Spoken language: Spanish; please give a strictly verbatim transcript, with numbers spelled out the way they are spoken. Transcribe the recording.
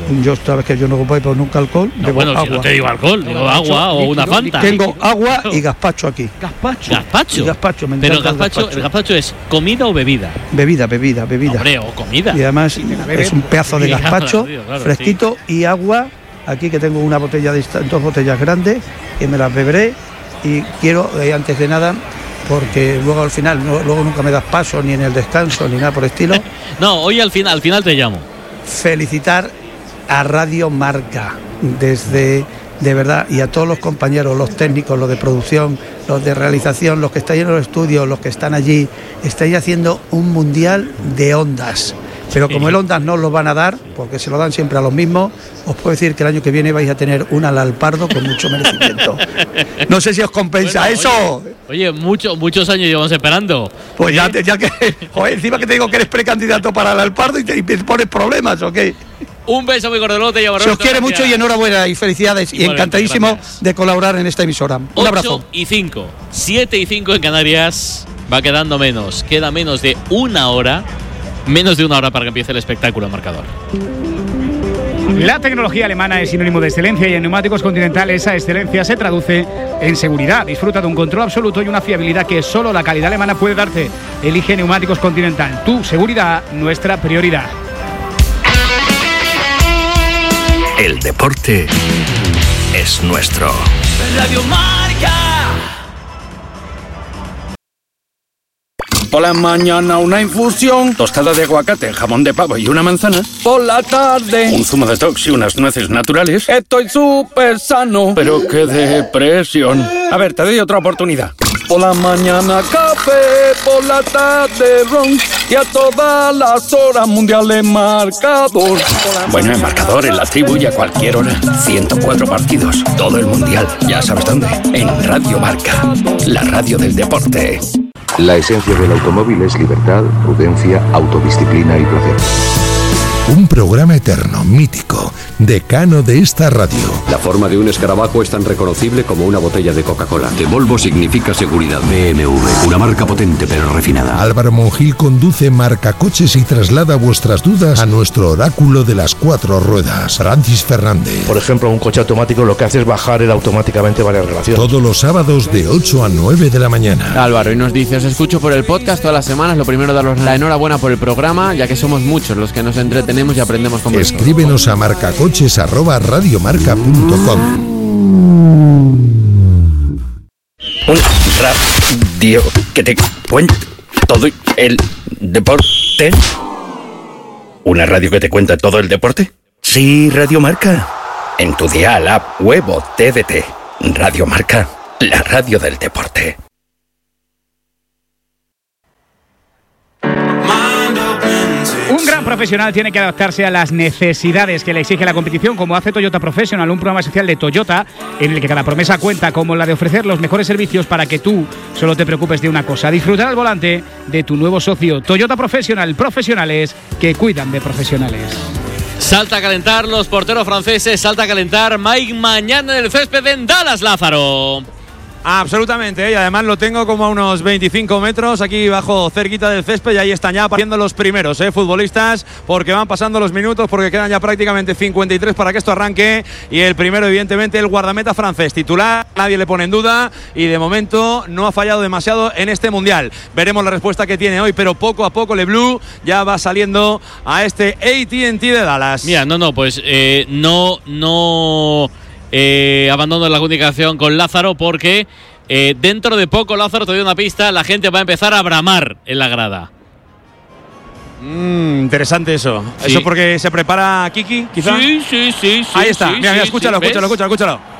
yo sabes que yo no bebo nunca alcohol, No, bebo bueno, agua. si no te digo alcohol, digo agua o una Fanta. Tengo agua y gazpacho aquí. Gazpacho. Gazpacho. Y gazpacho, me Pero encanta el gazpacho, gazpacho. ¿el gazpacho es comida o bebida? Bebida, bebida, bebida. Hombre, o comida. Y además es un pedazo de Sí, gazpacho claro, claro, fresquito y agua. Aquí que tengo una botella de esta- dos botellas grandes que me las beberé y quiero eh, antes de nada, porque luego al final no- luego nunca me das paso ni en el descanso ni nada por el estilo. No, hoy al final, al final te llamo. Felicitar a Radio Marca desde de verdad y a todos los compañeros, los técnicos, los de producción, los de realización, los que estáis en los estudios, los que están allí, estáis haciendo un mundial de ondas. Pero como el Ondas no lo van a dar, porque se lo dan siempre a los mismos, os puedo decir que el año que viene vais a tener un Alalpardo con mucho merecimiento. No sé si os compensa Bueno, eso. Oye, oye, mucho, muchos años llevamos esperando. Pues ya, ¿Eh? te- ya que, joder, encima que te digo que eres precandidato para el Alalpardo y te, y te pones problemas, ¿ok? Un beso muy cordialote. Se os quiere mucho y enhorabuena y felicidades. Y Igualmente, encantadísimo gracias. de colaborar en esta emisora. Un abrazo. ocho y cinco, siete y cinco en Canarias. Va quedando menos. Queda menos de una hora. Menos de una hora para que empiece el espectáculo marcador. La tecnología alemana es sinónimo de excelencia y en Neumáticos Continental esa excelencia se traduce en seguridad. Disfruta de un control absoluto y una fiabilidad que solo la calidad alemana puede darte. Elige Neumáticos Continental. Tu seguridad, nuestra prioridad. El deporte es nuestro. Radio Marca. Por la mañana una infusión, tostada de aguacate, jamón de pavo y una manzana. Por la tarde, un zumo de tox y unas nueces naturales. Estoy súper sano, pero qué depresión. A ver, te doy otra oportunidad. Por la mañana café, por la tarde ron y a todas las horas mundiales marcador. Bueno, en marcador, en la tribu y a cualquier hora. ciento cuatro partidos, todo el mundial. Ya sabes dónde. En Radio Marca, la radio del deporte. La esencia del automóvil es libertad, prudencia, autodisciplina y placer. Un programa eterno, mítico, decano de esta radio. La forma de un escarabajo es tan reconocible como una botella de Coca-Cola. De Volvo significa seguridad. B M W, una marca potente pero refinada. Álvaro Monjil conduce Marca Coches y traslada vuestras dudas a nuestro oráculo de las cuatro ruedas, Francis Fernández. Por ejemplo, un coche automático lo que hace es bajar él automáticamente varias relaciones. Todos los sábados de ocho a nueve de la mañana. Álvaro, y nos dice, os escucho por el podcast todas las semanas. Lo primero, daros la enhorabuena por el programa, ya que somos muchos los que nos entretenemos y aprendemos con vosotros. Escríbenos a marcacoches arroba radiomarca punto com. Un radio que te cuenta todo el deporte. ¿Una radio que te cuenta todo el deporte? Sí, Radio Marca. En tu dial, app, web o T D T. Radio Marca, la radio del deporte. Un gran profesional tiene que adaptarse a las necesidades que le exige la competición, como hace Toyota Professional, un programa especial de Toyota en el que cada promesa cuenta, como la de ofrecer los mejores servicios para que tú solo te preocupes de una cosa: disfrutar al volante de tu nuevo socio. Toyota Professional, profesionales que cuidan de profesionales. Salta a calentar los porteros franceses, salta a calentar Mike mañana en el césped en Dallas, Lázaro. Absolutamente, ¿eh? Y además lo tengo como a unos veinticinco metros aquí bajo, cerquita del césped, y ahí están ya apareciendo los primeros ¿eh? futbolistas, porque van pasando los minutos, porque quedan ya prácticamente cincuenta y tres para que esto arranque, y el primero evidentemente el guardameta francés, titular, nadie le pone en duda y de momento no ha fallado demasiado en este mundial. Veremos la respuesta que tiene hoy, pero poco a poco Le Bleu ya va saliendo a este A T and T de Dallas. Mira, no, no, pues eh, no, no... Eh, abandono la comunicación con Lázaro porque eh, dentro de poco, Lázaro, te doy una pista, la gente va a empezar a bramar en la grada. Mm, interesante eso. Sí. ¿Eso porque se prepara Kiki, quizá? Sí, sí, sí, sí. Ahí está, sí, mira, mira, sí, escúchalo, sí, escúchalo, escúchalo, escúchalo.